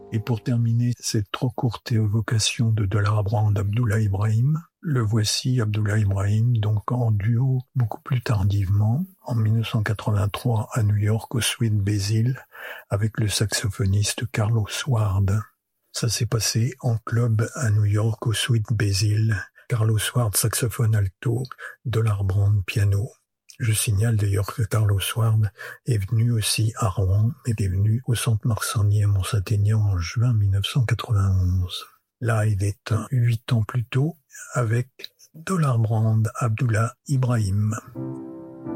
Et pour terminer cette trop courte évocation de Dollar Brand Abdullah Ibrahim, le voici Abdullah Ibrahim, donc en duo beaucoup plus tardivement, en 1983 à New York au Sweet Basil, avec le saxophoniste Carlos Ward. Ça s'est passé en club à New York au Sweet Basil. Carlos Ward, saxophone alto, Dollar Brand piano. Je signale d'ailleurs que Carlos Ward est venu aussi à Rouen, et est venu au Centre Marsannier à Mont-Saint-Aignan en juin 1991. Là, il est 8 ans plus tôt avec Dollar Brand Abdullah Ibrahim.